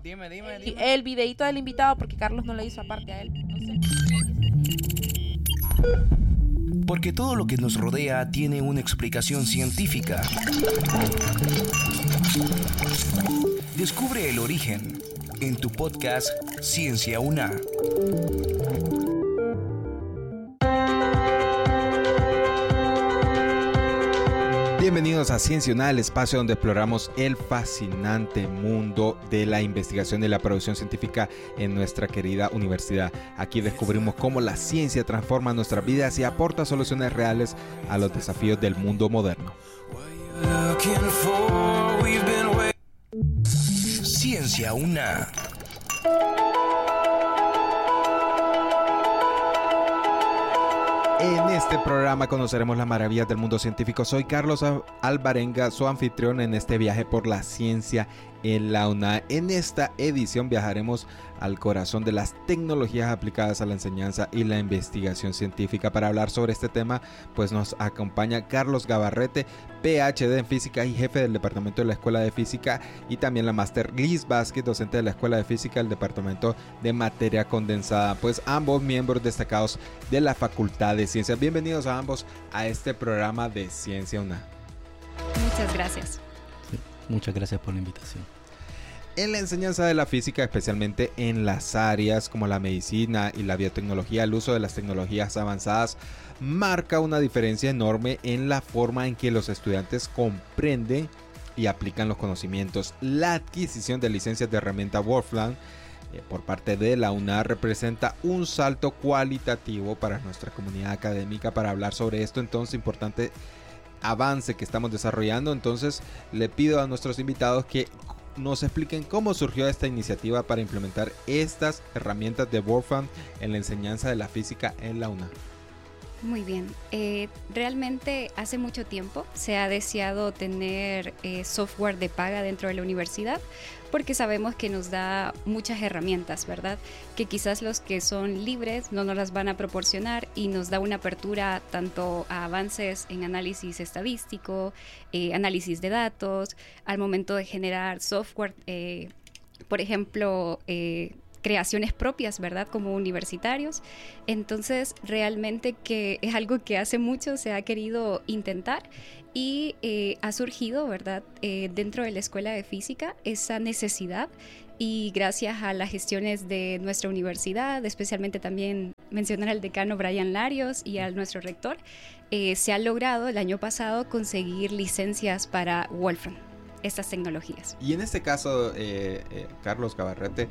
Dime. El videíto del invitado, porque Carlos no le hizo aparte a él. No sé. Porque todo lo que nos rodea tiene una explicación científica. Descubre el origen en tu podcast Ciencia UNA. Bienvenidos a Ciencia UNA, el espacio donde exploramos el fascinante mundo de la investigación y la producción científica en nuestra querida universidad. Aquí descubrimos cómo la ciencia transforma nuestras vidas y aporta soluciones reales a los desafíos del mundo moderno. Ciencia UNA. En este programa conoceremos las maravillas del mundo científico. Soy Carlos Alvarenga, su anfitrión en este viaje por la ciencia en la UNA. En esta edición viajaremos al corazón de las tecnologías aplicadas a la enseñanza y la investigación científica. Para hablar sobre este tema, pues nos acompaña Carlos Gabarrete, PhD en física y jefe del departamento de la Escuela de Física, y también la máster Liz Vázquez, docente de la Escuela de Física del departamento de materia condensada. Pues ambos miembros destacados de la Facultad de Ciencias. Bienvenidos a ambos a este programa de Ciencia UNA. Muchas gracias. Sí, muchas gracias por la invitación. En la enseñanza de la física, especialmente en las áreas como la medicina y la biotecnología, el uso de las tecnologías avanzadas marca una diferencia enorme en la forma en que los estudiantes comprenden y aplican los conocimientos. La adquisición de licencias de herramienta Wolfram por parte de la UNA representa un salto cualitativo para nuestra comunidad académica. Para hablar sobre esto, entonces, importante avance que estamos desarrollando, entonces le pido a nuestros invitados que nos expliquen cómo surgió esta iniciativa para implementar estas herramientas de Wolfram en la enseñanza de la física en la UNA. Muy bien. Realmente hace mucho tiempo se ha deseado tener software de paga dentro de la universidad, porque sabemos que nos da muchas herramientas, ¿verdad? Que quizás los que son libres no nos las van a proporcionar, y nos da una apertura tanto a avances en análisis estadístico, análisis de datos, al momento de generar software, por ejemplo, creaciones propias, ¿verdad? Como universitarios. Entonces, realmente que es algo que hace mucho se ha querido intentar, y ha surgido, ¿verdad? Dentro de la Escuela de Física esa necesidad, y gracias a las gestiones de nuestra universidad, especialmente también mencionar al decano Brian Larios y a nuestro rector, se ha logrado el año pasado conseguir licencias para Wolfram, estas tecnologías. Y en este caso, Carlos Gabarrete,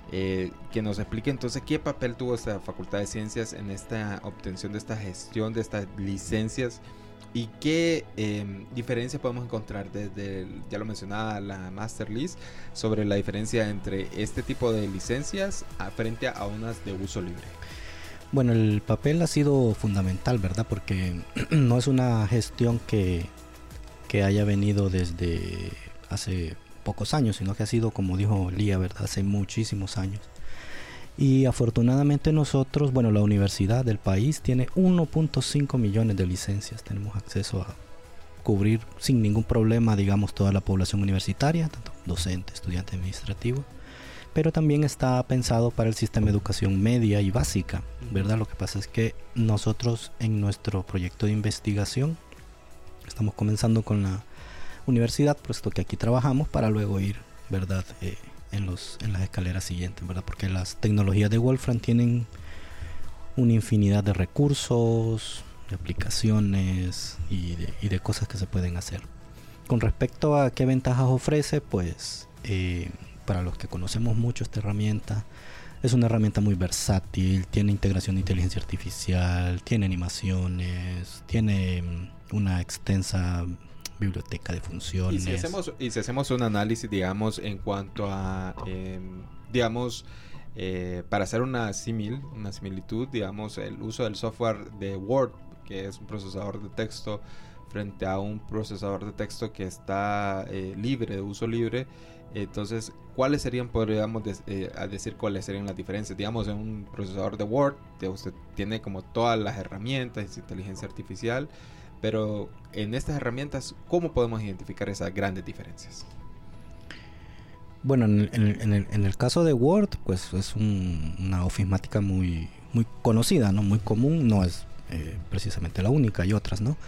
que nos explique entonces qué papel tuvo esta Facultad de Ciencias en esta obtención de esta gestión de estas licencias, y qué diferencia podemos encontrar desde, ya lo mencionaba la Master Liz, sobre la diferencia entre este tipo de licencias frente a unas de uso libre. Bueno, el papel ha sido fundamental, ¿verdad? Porque no es una gestión que haya venido desde hace pocos años, sino que ha sido, como dijo Lía, ¿verdad? Hace muchísimos años. Y afortunadamente nosotros, bueno, la universidad del país tiene 1.5 millones de licencias. Tenemos acceso a cubrir sin ningún problema, digamos, toda la población universitaria, tanto docente, estudiante, administrativo. Pero también está pensado para el sistema de educación media y básica, ¿verdad? Lo que pasa es que nosotros en nuestro proyecto de investigación estamos comenzando con la universidad, puesto que aquí trabajamos, para luego ir, ¿verdad? En las escaleras siguientes, ¿verdad? Porque las tecnologías de Wolfram tienen una infinidad de recursos, de aplicaciones y de cosas que se pueden hacer. Con respecto a qué ventajas ofrece, pues para los que conocemos mucho esta herramienta, es una herramienta muy versátil, tiene integración de inteligencia artificial, tiene animaciones, tiene una extensa biblioteca de funciones. Y si hacemos un análisis, digamos, en cuanto a, para hacer una similitud, digamos, el uso del software de Word, que es un procesador de texto, frente a un procesador de texto que está libre, de uso libre. Entonces, ¿cuáles serían, podríamos decir cuáles serían las diferencias? Digamos, en un procesador de Word, usted tiene como todas las herramientas de inteligencia artificial, pero en estas herramientas, ¿cómo podemos identificar esas grandes diferencias? Bueno, en el caso de Word, pues es una ofimática muy conocida, ¿no? Muy común, no es precisamente la única, hay otras, ¿no?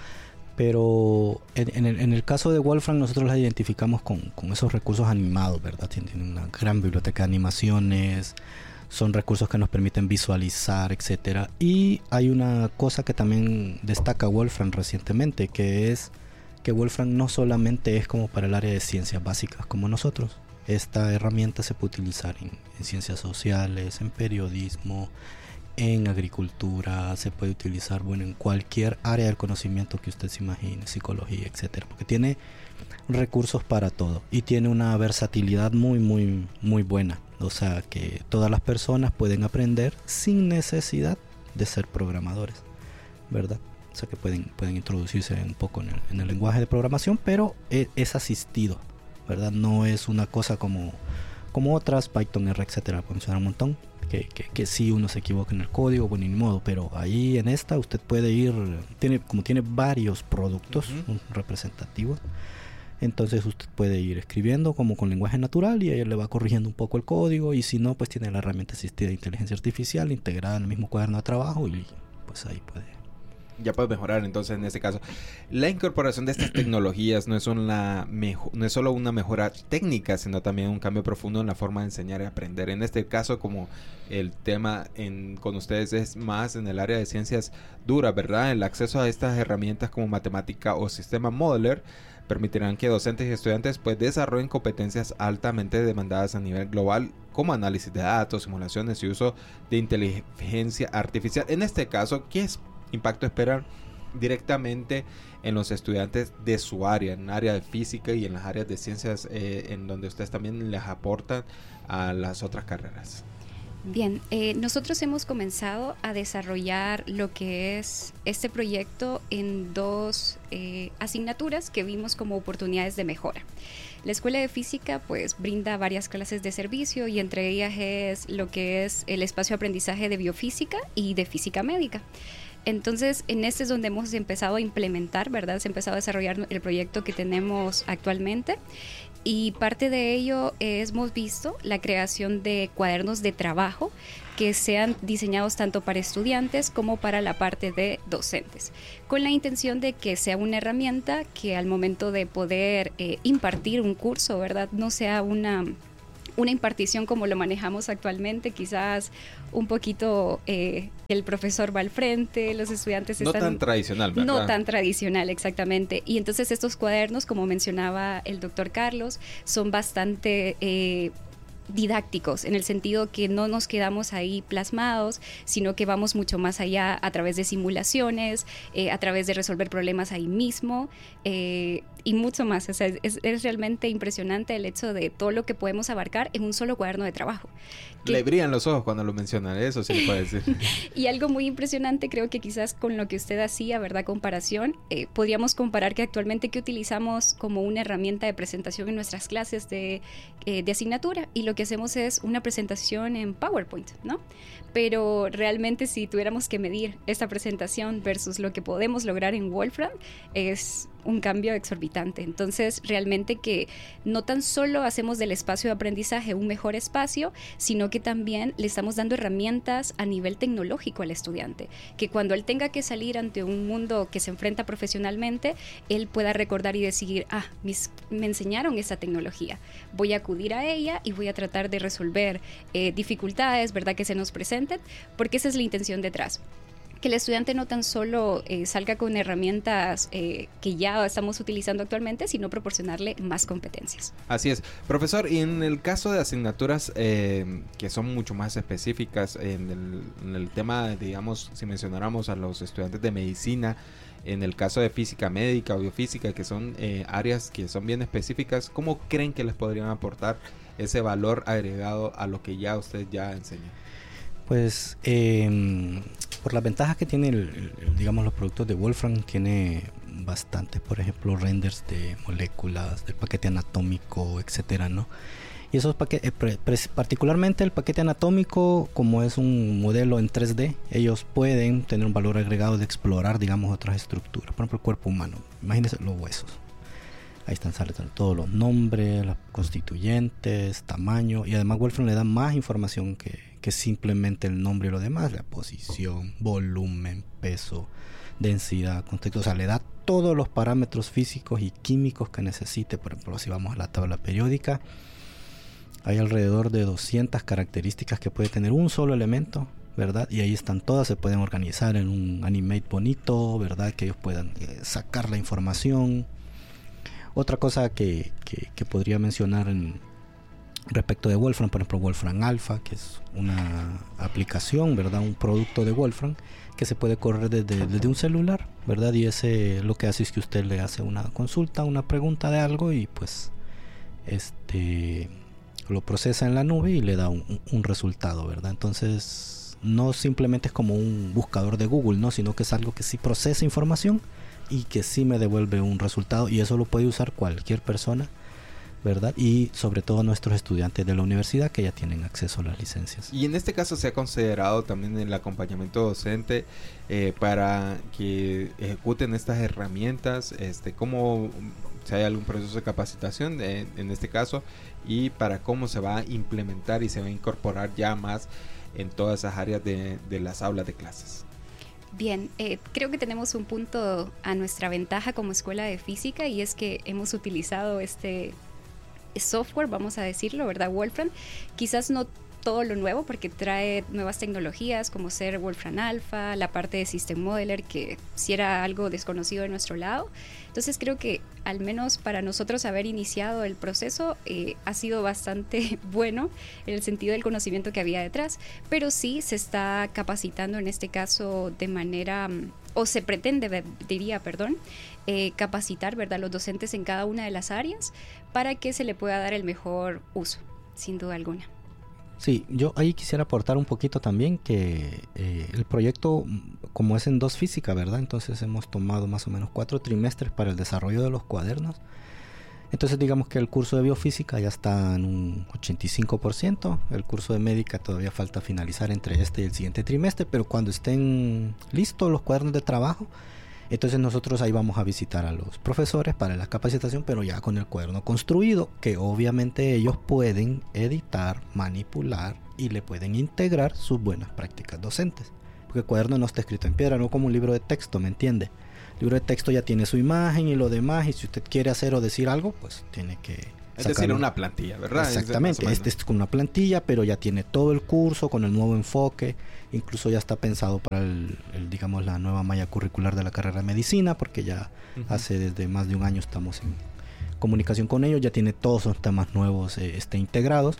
Pero en el caso de Wolfram nosotros la identificamos con esos recursos animados, ¿verdad? Tienen una gran biblioteca de animaciones, son recursos que nos permiten visualizar, etcétera. Y hay una cosa que también destaca Wolfram recientemente, que es que Wolfram no solamente es como para el área de ciencias básicas como nosotros. Esta herramienta se puede utilizar en ciencias sociales, en periodismo, en agricultura, se puede utilizar, bueno, en cualquier área del conocimiento que usted se imagine, psicología, etcétera, porque tiene recursos para todo y tiene una versatilidad muy buena, o sea que todas las personas pueden aprender sin necesidad de ser programadores, ¿verdad? O sea que pueden introducirse un poco en el lenguaje de programación, pero es asistido, ¿verdad? No es una cosa como otras, Python, R, etcétera, puede mencionar un montón. Que si uno se equivoca en el código, bueno, ni modo, pero ahí en esta usted puede ir, tiene varios productos representativos, entonces usted puede ir escribiendo como con lenguaje natural y ella le va corrigiendo un poco el código, y si no, pues tiene la herramienta asistida de inteligencia artificial integrada en el mismo cuaderno de trabajo y pues ahí ya puede mejorar. Entonces, en este caso, la incorporación de estas tecnologías no es solo una mejora técnica, sino también un cambio profundo en la forma de enseñar y aprender. En este caso, como el tema con ustedes es más en el área de ciencias duras, ¿verdad? El acceso a estas herramientas como matemática o sistema modeler permitirán que docentes y estudiantes pues desarrollen competencias altamente demandadas a nivel global, como análisis de datos, simulaciones y uso de inteligencia artificial. En este caso, ¿qué impacto esperan directamente en los estudiantes de su área, en el área de física y en las áreas de ciencias, en donde ustedes también les aportan a las otras carreras? Bien, nosotros hemos comenzado a desarrollar lo que es este proyecto en dos asignaturas que vimos como oportunidades de mejora. La Escuela de Física pues brinda varias clases de servicio, y entre ellas es lo que es el espacio de aprendizaje de biofísica y de física médica. Entonces, en este es donde hemos empezado a implementar, ¿verdad? Se ha empezado a desarrollar el proyecto que tenemos actualmente, y parte de ello hemos visto la creación de cuadernos de trabajo que sean diseñados tanto para estudiantes como para la parte de docentes, con la intención de que sea una herramienta que al momento de poder impartir un curso, ¿verdad?, no sea una impartición como lo manejamos actualmente, quizás un poquito el profesor va al frente, los estudiantes están... No tan tradicional, ¿verdad? No tan tradicional, exactamente. Y entonces estos cuadernos, como mencionaba el doctor Carlos, son bastante... didácticos, en el sentido que no nos quedamos ahí plasmados, sino que vamos mucho más allá a través de simulaciones, a través de resolver problemas ahí mismo, y mucho más. O sea, es realmente impresionante el hecho de todo lo que podemos abarcar en un solo cuaderno de trabajo. Le brillan los ojos cuando lo mencionan, eso sí le puedo decir. Y algo muy impresionante, creo que quizás con lo que usted hacía, ¿verdad?, comparación, podríamos comparar que actualmente que utilizamos como una herramienta de presentación en nuestras clases de asignatura, y lo que hacemos es una presentación en PowerPoint, ¿no? Pero realmente si tuviéramos que medir esta presentación versus lo que podemos lograr en Wolfram, es un cambio exorbitante. Entonces, realmente que no tan solo hacemos del espacio de aprendizaje un mejor espacio, sino que también le estamos dando herramientas a nivel tecnológico al estudiante, que cuando él tenga que salir ante un mundo que se enfrenta profesionalmente, él pueda recordar y decir, me enseñaron esta tecnología, voy a acudir a ella y voy a tratar de resolver dificultades, ¿verdad?, que se nos presenten, porque esa es la intención detrás. Que el estudiante no tan solo salga con herramientas que ya estamos utilizando actualmente, sino proporcionarle más competencias. Así es. Profesor, y en el caso de asignaturas que son mucho más específicas, en el tema, digamos, si mencionáramos a los estudiantes de medicina, en el caso de física médica o biofísica, que son áreas que son bien específicas, ¿cómo creen que les podrían aportar ese valor agregado a lo que ya usted ya enseña? Pues por las ventajas que tiene digamos los productos de Wolfram, tiene bastantes, por ejemplo, renders de moléculas, del paquete anatómico, etcétera, ¿no? Y esos paquetes, particularmente el paquete anatómico, como es un modelo en 3D, ellos pueden tener un valor agregado de explorar, digamos, otras estructuras. Por ejemplo, el cuerpo humano, imagínense los huesos. Ahí están salen todos los nombres, los constituyentes, tamaño, y además Wolfram le da más información que simplemente el nombre y lo demás, la posición, volumen, peso, densidad, contexto, o sea, le da todos los parámetros físicos y químicos que necesite. Por ejemplo, si vamos a la tabla periódica, hay alrededor de 200 características que puede tener un solo elemento, ¿verdad? Y ahí están todas, se pueden organizar en un animate bonito, ¿verdad? Que ellos puedan sacar la información. Otra cosa que podría mencionar respecto de Wolfram, por ejemplo, Wolfram Alpha, que es una aplicación, ¿verdad? Un producto de Wolfram que se puede correr desde un celular, ¿verdad? Y ese lo que hace es que usted le hace una consulta, una pregunta de algo y pues lo procesa en la nube y le da un resultado, ¿verdad? Entonces no simplemente es como un buscador de Google, ¿no? Sino que es algo que sí procesa información y que sí me devuelve un resultado, y eso lo puede usar cualquier persona, ¿verdad? Y sobre todo nuestros estudiantes de la universidad que ya tienen acceso a las licencias. Y en este caso se ha considerado también el acompañamiento docente para que ejecuten estas herramientas, cómo, si hay algún proceso de capacitación en este caso, y para cómo se va a implementar y se va a incorporar ya más en todas esas áreas de las aulas de clases. Bien, creo que tenemos un punto a nuestra ventaja como escuela de física, y es que hemos utilizado este software, vamos a decirlo, ¿verdad? Wolfram, quizás no todo lo nuevo porque trae nuevas tecnologías como ser Wolfram Alpha, la parte de System Modeler, que sí era algo desconocido de nuestro lado. Entonces creo que al menos para nosotros haber iniciado el proceso ha sido bastante bueno en el sentido del conocimiento que había detrás, pero sí se está capacitando en este caso de manera, o se pretende, capacitar, ¿verdad?, los docentes en cada una de las áreas para que se le pueda dar el mejor uso, sin duda alguna. Sí, yo ahí quisiera aportar un poquito también que el proyecto, como es en 2 física, ¿verdad? Entonces hemos tomado más o menos 4 trimestres para el desarrollo de los cuadernos. Entonces digamos que el curso de biofísica ya está en un 85%, el curso de médica todavía falta finalizar entre este y el siguiente trimestre, pero cuando estén listos los cuadernos de trabajo, entonces nosotros ahí vamos a visitar a los profesores para la capacitación, pero ya con el cuaderno construido, que obviamente ellos pueden editar, manipular y le pueden integrar sus buenas prácticas docentes. Porque el cuaderno no está escrito en piedra, no como un libro de texto, ¿me entiende? El libro de texto ya tiene su imagen y lo demás, y si usted quiere hacer o decir algo, pues tiene que... Es decir, una plantilla, ¿verdad? Exactamente, este es con una plantilla, pero ya tiene todo el curso con el nuevo enfoque, incluso ya está pensado para digamos, la nueva malla curricular de la carrera de medicina, porque ya hace desde más de un año estamos en comunicación con ellos, ya tiene todos los temas nuevos integrados.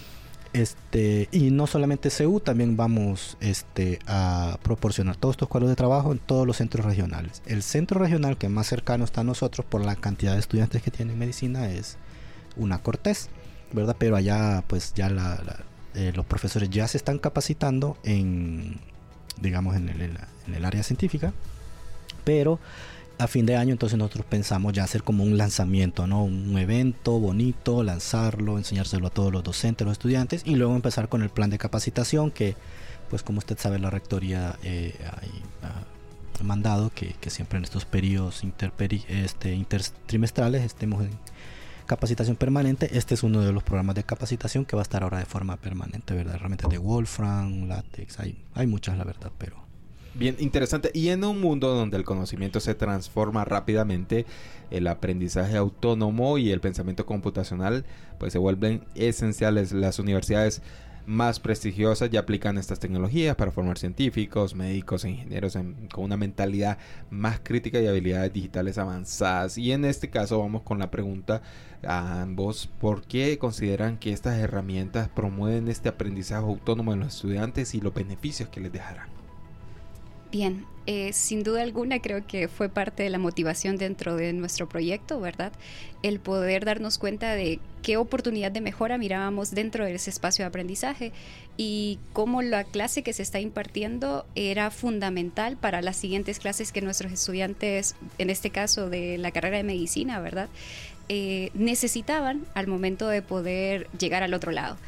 Y no solamente CU, también vamos a proporcionar todos estos cuadros de trabajo en todos los centros regionales. El centro regional que más cercano está a nosotros por la cantidad de estudiantes que tiene medicina es una Cortés, ¿verdad? Pero allá pues ya los profesores ya se están capacitando en el área científica, pero a fin de año entonces nosotros pensamos ya hacer como un lanzamiento, ¿no? Un evento bonito, lanzarlo, enseñárselo a todos los docentes, los estudiantes, y luego empezar con el plan de capacitación que, pues como usted sabe, la rectoría ha mandado que siempre en estos periodos intertrimestrales estemos en capacitación permanente. Este es uno de los programas de capacitación que va a estar ahora de forma permanente, ¿verdad? Herramientas de Wolfram, látex, hay muchas, la verdad, pero... Bien, interesante. Y en un mundo donde el conocimiento se transforma rápidamente, el aprendizaje autónomo y el pensamiento computacional pues se vuelven esenciales. Las universidades más prestigiosas ya aplican estas tecnologías para formar científicos, médicos, ingenieros con una mentalidad más crítica y habilidades digitales avanzadas. Y en este caso vamos con la pregunta a ambos: ¿por qué consideran que estas herramientas promueven este aprendizaje autónomo en los estudiantes y los beneficios que les dejarán? Bien, sin duda alguna creo que fue parte de la motivación dentro de nuestro proyecto, ¿verdad? El poder darnos cuenta de qué oportunidad de mejora mirábamos dentro de ese espacio de aprendizaje y cómo la clase que se está impartiendo era fundamental para las siguientes clases que nuestros estudiantes, en este caso de la carrera de medicina, ¿verdad?, necesitaban al momento de poder llegar al otro lado.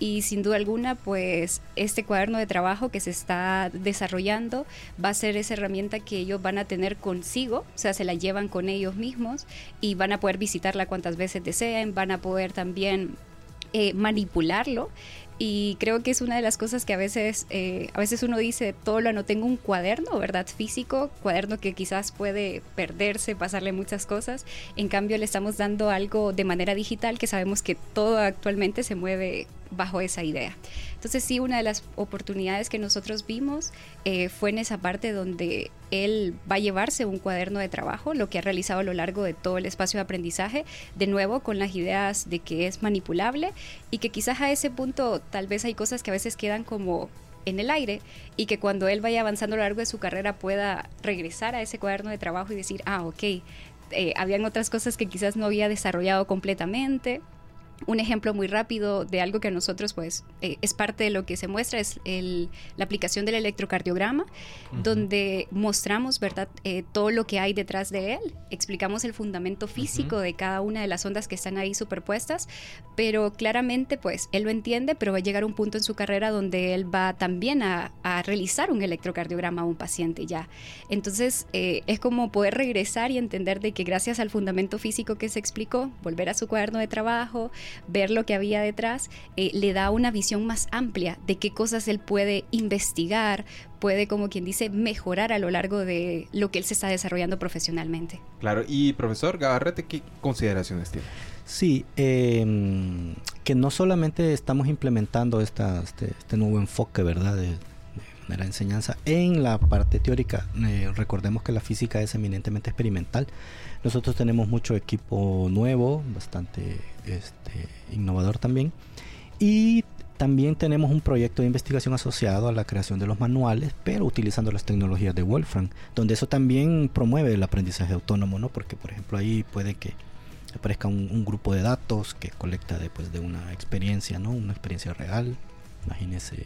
y sin duda alguna pues este cuaderno de trabajo que se está desarrollando va a ser esa herramienta que ellos van a tener consigo, o sea, se la llevan con ellos mismos y van a poder visitarla cuantas veces deseen, van a poder también manipularlo. Y creo que es una de las cosas que a veces uno dice, todo lo anoté en un cuaderno, ¿verdad? Físico, cuaderno que quizás puede perderse, pasarle muchas cosas. En cambio, le estamos dando algo de manera digital que sabemos que todo actualmente se mueve bajo esa idea. Entonces sí, una de las oportunidades que nosotros vimos fue en esa parte donde él va a llevarse un cuaderno de trabajo, lo que ha realizado a lo largo de todo el espacio de aprendizaje, de nuevo con las ideas de que es manipulable y que quizás a ese punto tal vez hay cosas que a veces quedan como en el aire y que cuando él vaya avanzando a lo largo de su carrera pueda regresar a ese cuaderno de trabajo y decir, ok, habían otras cosas que quizás no había desarrollado completamente. Un ejemplo muy rápido de algo que a nosotros pues es parte de lo que se muestra es la aplicación del electrocardiograma, donde mostramos, ¿verdad? Todo lo que hay detrás de él, explicamos el fundamento físico de cada una de las ondas que están ahí superpuestas, pero claramente pues él lo entiende, pero va a llegar un punto en su carrera donde él va también a realizar un electrocardiograma a un paciente ya. Entonces es como poder regresar y entender de que gracias al fundamento físico que se explicó, volver a su cuaderno de trabajo, ver lo que había detrás, le da una visión más amplia de qué cosas él puede investigar, puede, como quien dice, mejorar a lo largo de lo que él se está desarrollando profesionalmente. Claro, y profesor Gabarrete, ¿qué consideraciones tiene? Sí, que no solamente estamos implementando este nuevo enfoque, ¿verdad?, de la enseñanza en la parte teórica. Recordemos que la física es eminentemente experimental. Nosotros tenemos mucho equipo nuevo, bastante innovador también, y también tenemos un proyecto de investigación asociado a la creación de los manuales, pero utilizando las tecnologías de Wolfram, donde eso también promueve el aprendizaje autónomo, ¿no? Porque, por ejemplo, ahí puede que aparezca un grupo de datos que colecta después de una experiencia, ¿no? Una experiencia real. Imagínese,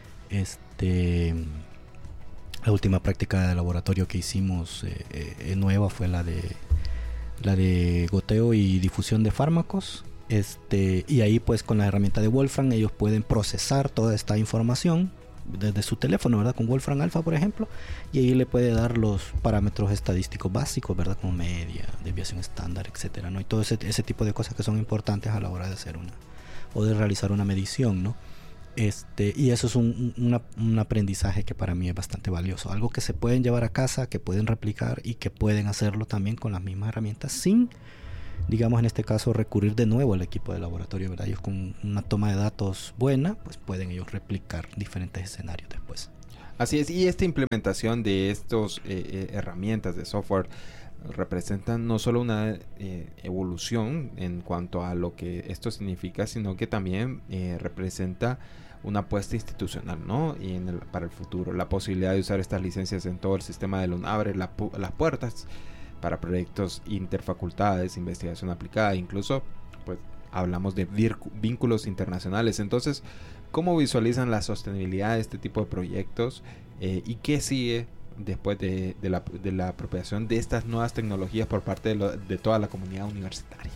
la última práctica de laboratorio que hicimos nueva fue la de goteo y difusión de fármacos. Y ahí pues con la herramienta de Wolfram ellos pueden procesar toda esta información desde su teléfono, ¿verdad? Con Wolfram Alpha, por ejemplo, y ahí le puede dar los parámetros estadísticos básicos, ¿verdad? Como media, desviación estándar, etcétera, ¿no? Y todo ese tipo de cosas que son importantes a la hora de hacer o de realizar una medición, ¿no? Y eso es un aprendizaje que para mí es bastante valioso, algo que se pueden llevar a casa, que pueden replicar y que pueden hacerlo también con las mismas herramientas sin, digamos en este caso, recurrir de nuevo al equipo de laboratorio, ¿verdad? Ellos con una toma de datos buena, pues pueden ellos replicar diferentes escenarios después. Así es, y esta implementación de estos herramientas de software representan no solo una evolución en cuanto a lo que esto significa, sino que también representa una apuesta institucional, ¿no? Y para el futuro, la posibilidad de usar estas licencias en todo el sistema de LUN abre las puertas para proyectos interfacultades, investigación aplicada, incluso pues hablamos de vínculos internacionales. Entonces, ¿cómo visualizan la sostenibilidad de este tipo de proyectos y qué sigue después de la apropiación de estas nuevas tecnologías por parte de toda la comunidad universitaria?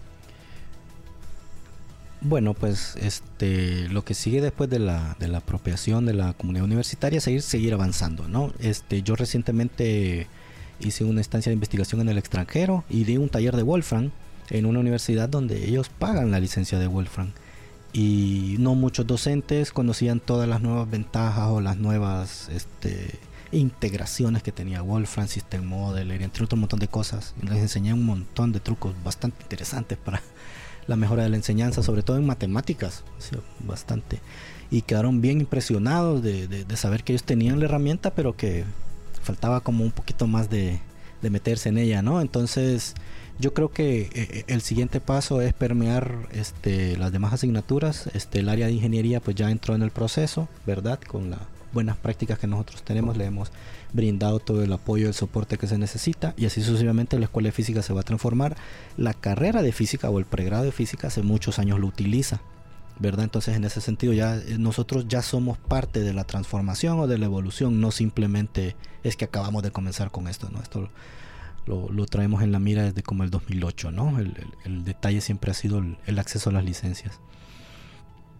Bueno, pues lo que sigue después de la apropiación de la comunidad universitaria es seguir avanzando, ¿no? Yo recientemente hice una estancia de investigación en el extranjero y di un taller de Wolfram en una universidad donde ellos pagan la licencia de Wolfram, y no muchos docentes conocían todas las nuevas ventajas o las nuevas integraciones que tenía Wolfram, System Modeler, entre otro montón de cosas. Les enseñé un montón de trucos bastante interesantes para la mejora de la enseñanza, sobre todo en matemáticas, ¿sí? Bastante, y quedaron bien impresionados de saber que ellos tenían la herramienta, pero que faltaba como un poquito más de meterse en ella, ¿no? Entonces yo creo que el siguiente paso es permear las demás asignaturas. El área de ingeniería pues ya entró en el proceso, ¿verdad? Con las buenas prácticas que nosotros tenemos, le hemos brindado todo el apoyo y el soporte que se necesita, y así sucesivamente la escuela de física se va a transformar. La carrera de física o el pregrado de física hace muchos años lo utiliza, ¿verdad? Entonces en ese sentido ya nosotros ya somos parte de la transformación o de la evolución, no simplemente es que acabamos de comenzar con esto, ¿no? Esto lo traemos en la mira desde como el 2008, ¿no? El detalle siempre ha sido el acceso a las licencias.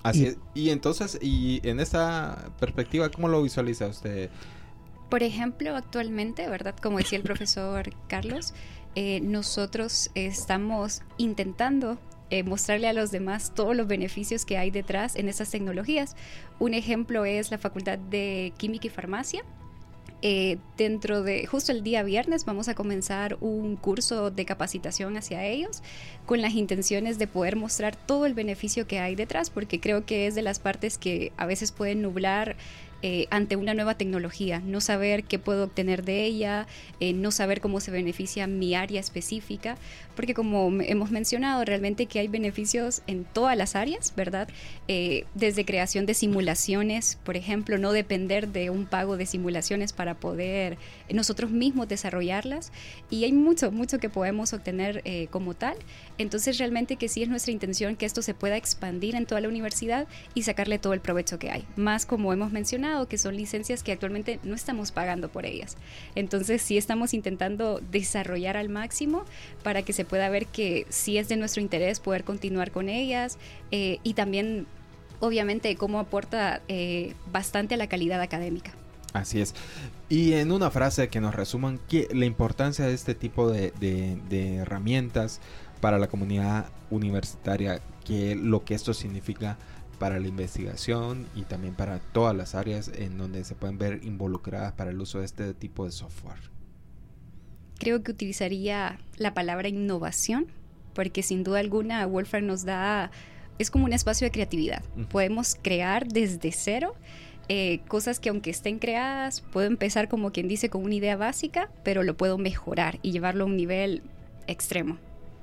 Así es. Y entonces, y en esta perspectiva, ¿cómo lo visualiza usted? Por ejemplo, actualmente, ¿verdad? Como decía el profesor Carlos, nosotros estamos intentando mostrarle a los demás todos los beneficios que hay detrás en estas tecnologías. Un ejemplo es la Facultad de Química y Farmacia. Dentro de justo el día viernes vamos a comenzar un curso de capacitación hacia ellos con las intenciones de poder mostrar todo el beneficio que hay detrás, porque creo que es de las partes que a veces pueden nublar ante una nueva tecnología, no saber qué puedo obtener de ella, no saber cómo se beneficia mi área específica, porque como hemos mencionado, realmente que hay beneficios en todas las áreas, ¿verdad? Desde creación de simulaciones, por ejemplo, no depender de un pago de simulaciones para poder nosotros mismos desarrollarlas, y hay mucho que podemos obtener como tal. Entonces realmente que sí es nuestra intención que esto se pueda expandir en toda la universidad y sacarle todo el provecho que hay, más como hemos mencionado, que son licencias que actualmente no estamos pagando por ellas. Entonces sí estamos intentando desarrollar al máximo para que se pueda ver que sí es de nuestro interés poder continuar con ellas, y también obviamente cómo aporta bastante a la calidad académica. Así es. Y en una frase que nos resuman la importancia de este tipo de herramientas para la comunidad universitaria, lo que esto significa para la investigación y también para todas las áreas en donde se pueden ver involucradas para el uso de este tipo de software. Creo que utilizaría la palabra innovación, porque sin duda alguna Wolfram nos da, es como un espacio de creatividad. Podemos crear desde cero cosas que aunque estén creadas, puedo empezar como quien dice con una idea básica, pero lo puedo mejorar y llevarlo a un nivel extremo.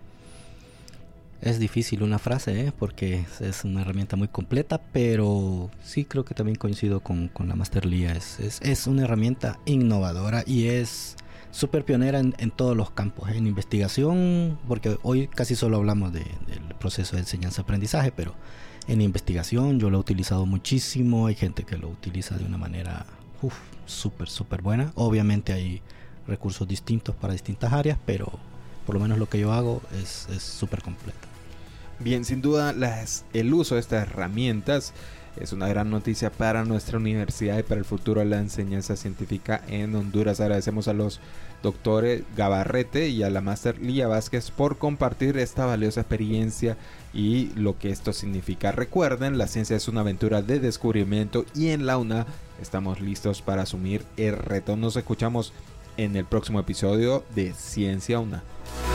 Es difícil una frase, porque es una herramienta muy completa, pero sí creo que también coincido con la Master Lía. Es una herramienta innovadora y es súper pionera en todos los campos, en investigación, porque hoy casi solo hablamos del proceso de enseñanza-aprendizaje, pero en investigación yo lo he utilizado muchísimo. Hay gente que lo utiliza de una manera súper buena. Obviamente hay recursos distintos para distintas áreas, pero por lo menos lo que yo hago es súper completo. Bien, sin duda el uso de estas herramientas es una gran noticia para nuestra universidad y para el futuro de la enseñanza científica en Honduras. Agradecemos a los doctores Gabarrete y a la Máster Lía Vázquez por compartir esta valiosa experiencia y lo que esto significa. Recuerden, la ciencia es una aventura de descubrimiento y en la UNA estamos listos para asumir el reto. Nos escuchamos en el próximo episodio de Ciencia UNA.